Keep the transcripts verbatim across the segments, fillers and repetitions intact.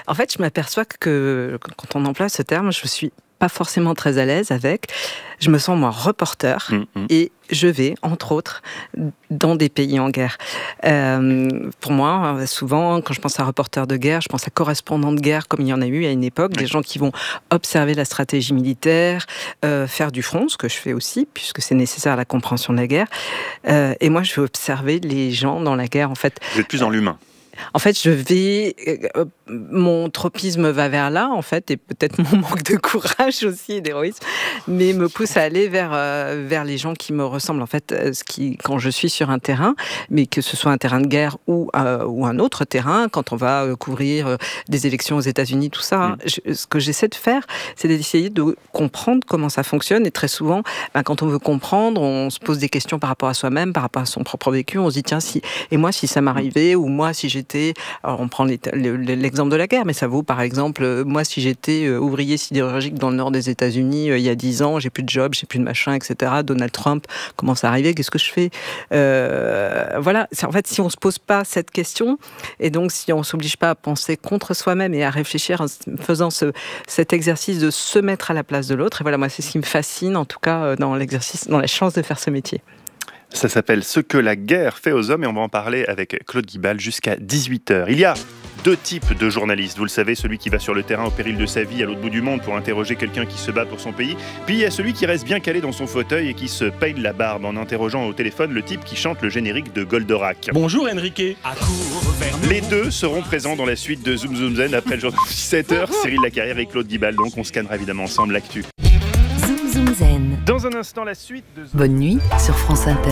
En fait, je m'aperçois que quand on emploie ce terme, je suis pas forcément très à l'aise avec. Je me sens, moi, reporter, mmh. et je vais, entre autres, dans des pays en guerre. Euh, pour moi, souvent, quand je pense à reporter de guerre, je pense à correspondant de guerre, comme il y en a eu à une époque, oui. Des gens qui vont observer la stratégie militaire, euh, faire du front, ce que je fais aussi, puisque c'est nécessaire à la compréhension de la guerre. Euh, et moi, je vais observer les gens dans la guerre, en fait. Vous êtes plus dans l'humain. En fait, je vais... Euh, mon tropisme va vers là, en fait, et peut-être mon manque de courage aussi et d'héroïsme, mais me pousse à aller vers, euh, vers les gens qui me ressemblent. En fait, ce qui, quand je suis sur un terrain, mais que ce soit un terrain de guerre ou, euh, ou un autre terrain, quand on va euh, couvrir euh, des élections aux États-Unis, tout ça, mmh. je, ce que j'essaie de faire, c'est d'essayer de comprendre comment ça fonctionne. Et très souvent, ben, quand on veut comprendre, on se pose des questions par rapport à soi-même, par rapport à son propre vécu. On se dit, tiens, si, et moi, si ça m'arrivait, ou moi, si j'étais... Alors, on prend les, les, les exemple de la guerre, mais ça vaut par exemple, euh, moi si j'étais euh, ouvrier sidérurgique dans le nord des États-Unis euh, il y a dix ans, j'ai plus de job, j'ai plus de machin, et cetera. Donald Trump commence à arriver, qu'est-ce que je fais euh, Voilà, c'est, en fait, si on se pose pas cette question, et donc si on s'oblige pas à penser contre soi-même et à réfléchir en faisant ce, cet exercice de se mettre à la place de l'autre, et voilà, moi c'est ce qui me fascine en tout cas dans l'exercice, dans la chance de faire ce métier. Ça s'appelle « Ce que la guerre fait aux hommes » et on va en parler avec Claude Guibal jusqu'à dix-huit heures. Il y a deux types de journalistes, vous le savez, celui qui va sur le terrain au péril de sa vie à l'autre bout du monde pour interroger quelqu'un qui se bat pour son pays, puis il y a celui qui reste bien calé dans son fauteuil et qui se peigne la barbe en interrogeant au téléphone le type qui chante le générique de Goldorak. Bonjour Enrique. Les deux seront présents dans la suite de Zoom Zoom Zen après le journal de sept heures. Cyril Lacarrière et Claude Guibal, donc on scannera évidemment ensemble l'actu. Zoom Zoom Zen. Dans un instant, la suite de... Bonne nuit sur France Inter.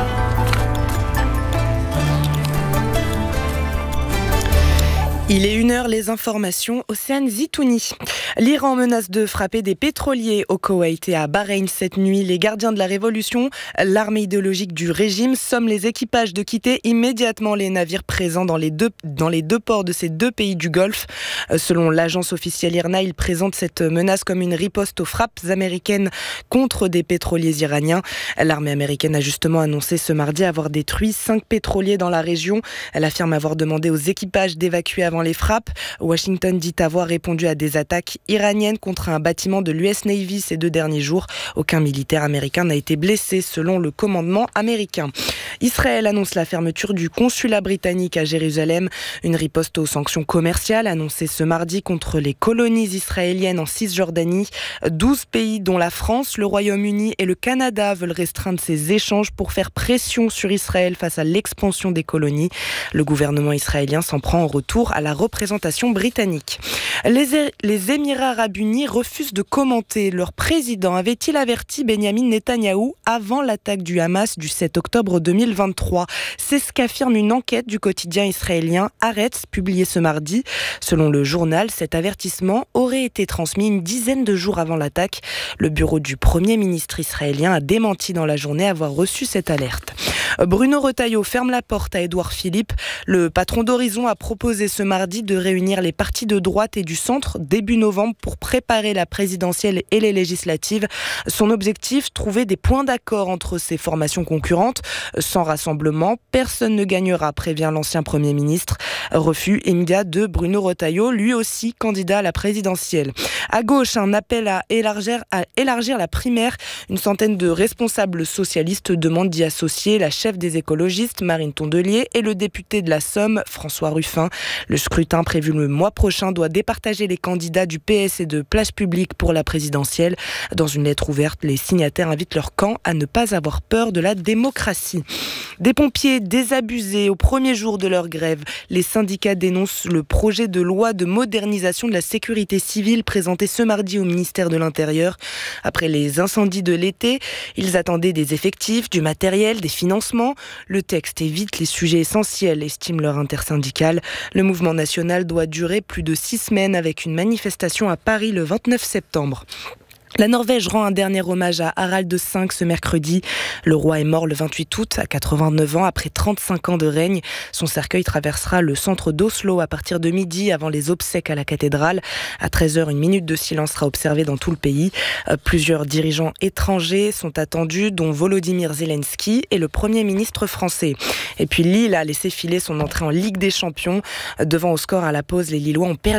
Il est une heure, les informations, Océane Zitouni. L'Iran menace de frapper des pétroliers au Koweït et à Bahreïn cette nuit. Les gardiens de la révolution, l'armée idéologique du régime, somment les équipages de quitter immédiatement les navires présents dans les deux, dans les deux ports de ces deux pays du Golfe. Selon l'agence officielle I R N A, il présente cette menace comme une riposte aux frappes américaines contre des pétroliers iraniens. L'armée américaine a justement annoncé ce mardi avoir détruit cinq pétroliers dans la région. Elle affirme avoir demandé aux équipages d'évacuer avant les frappes. Washington dit avoir répondu à des attaques iraniennes contre un bâtiment de l'U S Navy ces deux derniers jours. Aucun militaire américain n'a été blessé selon le commandement américain. Israël annonce la fermeture du consulat britannique à Jérusalem. Une riposte aux sanctions commerciales annoncées ce mardi contre les colonies israéliennes en Cisjordanie. douze pays dont la France, le Royaume-Uni et le Canada veulent restreindre ces échanges pour faire pression sur Israël face à l'expansion des colonies. Le gouvernement israélien s'en prend en retour à la représentation britannique. Les, é- les Émirats arabes unis refusent de commenter. Leur président avait-il averti Benyamin Netanyahou avant l'attaque du Hamas du sept octobre deux mille vingt-trois? C'est ce qu'affirme une enquête du quotidien israélien Haaretz, publiée ce mardi. Selon le journal, cet avertissement aurait été transmis une dizaine de jours avant l'attaque. Le bureau du Premier ministre israélien a démenti dans la journée avoir reçu cette alerte. Bruno Retailleau ferme la porte à Édouard Philippe. Le patron d'Horizon a proposé ce mardi de réunir les partis de droite et du centre début novembre pour préparer la présidentielle et les législatives. Son objectif, trouver des points d'accord entre ces formations concurrentes. Sans rassemblement, personne ne gagnera, prévient l'ancien Premier ministre. Refus immédiat de Bruno Retailleau, lui aussi candidat à la présidentielle. À gauche, un appel à élargir, à élargir la primaire. Une centaine de responsables socialistes demandent d'y associer la chef des écologistes, Marine Tondelier, et le député de la Somme, François Ruffin. Le scrutin prévu le mois prochain doit départager les candidats du P S et de Place Publique pour la présidentielle. Dans une lettre ouverte, les signataires invitent leur camp à ne pas avoir peur de la démocratie. Des pompiers désabusés au premier jour de leur grève. Les syndicats dénoncent le projet de loi de modernisation de la sécurité civile présenté ce mardi au ministère de l'Intérieur. Après les incendies de l'été, ils attendaient des effectifs, du matériel, des financements. Le texte évite les sujets essentiels, estime leur intersyndicale. Le mouvement national doit durer plus de six semaines avec une manifestation à Paris le vingt-neuf septembre. La Norvège rend un dernier hommage à Harald cinq ce mercredi. Le roi est mort le vingt-huit août à quatre-vingt-neuf ans après trente-cinq ans de règne. Son cercueil traversera le centre d'Oslo à partir de midi avant les obsèques à la cathédrale. À treize heures, une minute de silence sera observée dans tout le pays. Plusieurs dirigeants étrangers sont attendus, dont Volodymyr Zelensky et le Premier ministre français. Et puis Lille a laissé filer son entrée en Ligue des Champions. Devant au score à la pause, les Lillois ont perdu